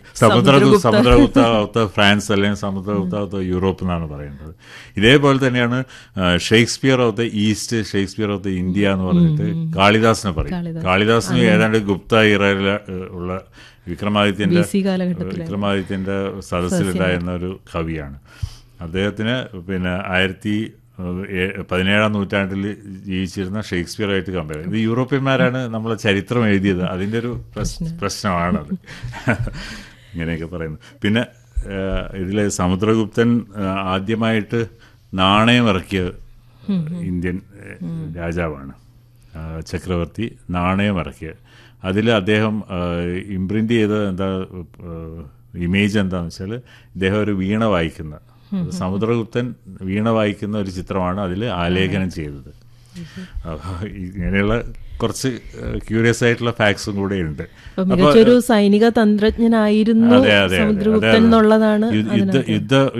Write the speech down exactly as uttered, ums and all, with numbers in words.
Samudragupta Samudragupta France അല്ലെങ്കിൽ Samudragupta Europe എന്നാണ് പറയുന്നത്. ഇതേപോലെ തന്നെയാണ് Shakespeare of the east, Shakespeare of the India എന്ന് പറഞ്ഞിട്ട് കാളിദാസിനെ പറയും. കാളിദാസിന് ഏതാണ്ട് ഗുപ്ത ഇറയിൽ ഉള്ള വിക്രമാദിത്യന്റെ വിക്രമാദിത്യന്റെ സദസ്സിലുണ്ടായിരുന്ന ഒരു കവിയാണ്. അദ്ദേഹത്തിന് പിന്നെ ആയിരത്തി പതിനേഴാം നൂറ്റാണ്ടിൽ ജീവിച്ചിരുന്ന ഷേക്സ്പിയറായിട്ട് കമ്പയർ ചെയ്യും. ഇത് യൂറോപ്യന്മാരാണ് നമ്മളെ ചരിത്രം എഴുതിയത്, അതിൻ്റെ ഒരു പ്രശ്നമാണത്. ഇങ്ങനെയൊക്കെ പറയുന്നു. പിന്നെ ഇതിൽ സമുദ്രഗുപ്തൻ ആദ്യമായിട്ട് നാണയം ഇറക്കിയ ഇന്ത്യൻ രാജാവാണ്, ചക്രവർത്തി നാണയം ഇറക്കിയത്. അതിൽ അദ്ദേഹം ഇംപ്രിൻ്റ് ചെയ്ത എന്താ ഇമേജ് എന്താണെന്ന് വെച്ചാൽ ഇദ്ദേഹം ഒരു വീണ വായിക്കുന്ന, സമുദ്രഗുപ്തൻ വീണ വായിക്കുന്ന ഒരു ചിത്രമാണ് അതിൽ ആലേഖനം ചെയ്തത്. ഇങ്ങനെയുള്ള കുറച്ച് ക്യൂരിയസ് ആയിട്ടുള്ള ഫാക്ട്സും കൂടെ ഉണ്ട്. മികച്ചൊരു സൈനിക തന്ത്രജ്ഞനായിരുന്നു സമുദ്രഗുപ്തൻ എന്നുള്ളതാണ്. യുദ്ധ